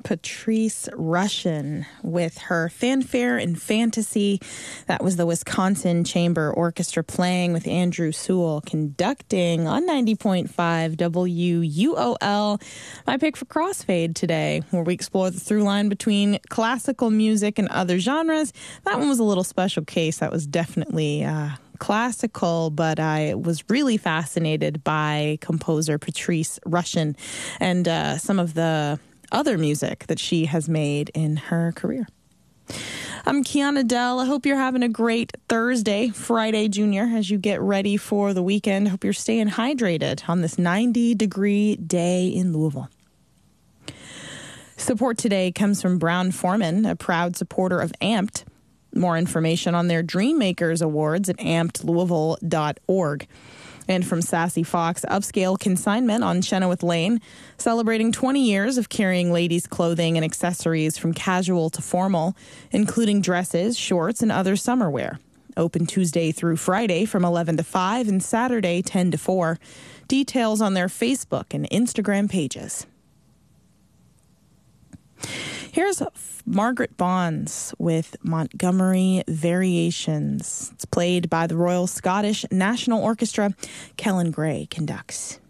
Patrice Rushen with her Fanfare and Fantasy. That was the Wisconsin Chamber Orchestra playing with Andrew Sewell conducting on 90.5 WUOL. My pick for Crossfade today, where we explore the through line between classical music and other genres. That one was a little special case. That was definitely classical, but I was really fascinated by composer Patrice Rushen and some of the other music that she has made in her career. I'm Kiana Dell. I hope you're having a great Thursday, Friday, Junior, as you get ready for the weekend. I hope you're staying hydrated on this 90-degree day in Louisville. Support today comes from Brown-Forman, a proud supporter of Amped. More information on their Dreammakers Awards at ampedlouisville.org. And from Sassy Fox, upscale consignment on Chenoweth Lane, celebrating 20 years of carrying ladies' clothing and accessories from casual to formal, including dresses, shorts, and other summer wear. Open Tuesday through Friday from 11 to 5 and Saturday 10 to 4. Details on their Facebook and Instagram pages. Here's Margaret Bonds with Montgomery Variations. It's played by the Royal Scottish National Orchestra. Kellen Gray conducts.